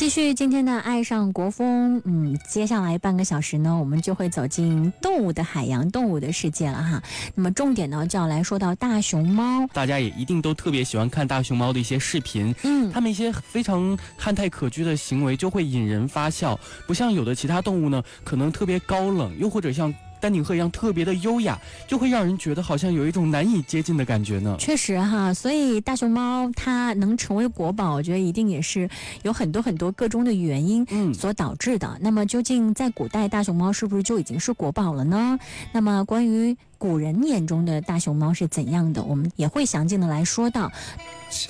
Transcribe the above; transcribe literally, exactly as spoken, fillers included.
继续今天的爱上国风，嗯，接下来半个小时呢，我们就会走进动物的海洋、动物的世界了哈。那么重点呢，就要来说到大熊猫。 大家也一定都特别喜欢看大熊猫的一些视频，嗯，它们一些非常憨态可掬的行为就会引人发笑，不像有的其他动物呢，可能特别高冷，又或者像丹顶鹤一样特别的优雅，就会让人觉得好像有一种难以接近的感觉呢。 确实哈，所以大熊猫它能成为国宝，我觉得一定也是有很多很多个中的原因所导致的。嗯、那么究竟在古代大熊猫是不是就已经是国宝了呢？那么关于古人眼中的大熊猫是怎样的，我们也会详尽的来说到。